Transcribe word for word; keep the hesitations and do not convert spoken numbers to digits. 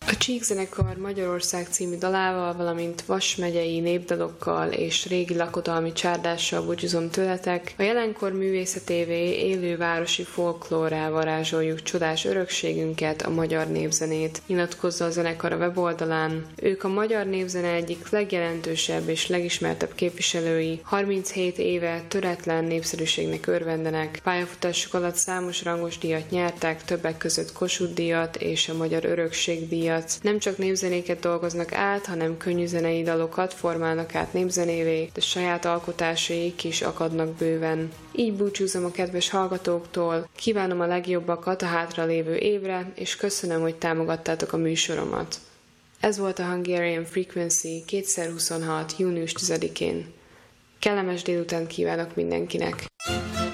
A Csík zenekar Magyarország című dalával, valamint Vas megyei népdalokkal és régi lakodalmi csárdással búcsúzom tőletek. A jelenkor művészetévé élő városi folklórrá varázsoljuk csodás örökségünket, a magyar népzenét, nyilatkozza a zenekar a weboldalán. Ők a magyar népzene egyik legjelentősebb és legismertebb képviselői, harminchét éve töretlen népszerűségnek örvendenek. Pályafutásuk alatt számos rangos díjat nyertek, többek között Kossuth díjat és a Magyar Örökség díjat. Nem csak népzenéket dolgoznak át, hanem könnyűzenei dalokat formálnak át népzenévé, de saját alkotásaik is akadnak bőven. Így búcsúzom a kedves hallgatóktól, kívánom a legjobbakat a hátralévő évre, és köszönöm, hogy támogattátok a műsoromat. Ez volt a Hungarian Frequency kétezer-huszonhat. június tizedikén. Kellemes délutánt kívánok mindenkinek!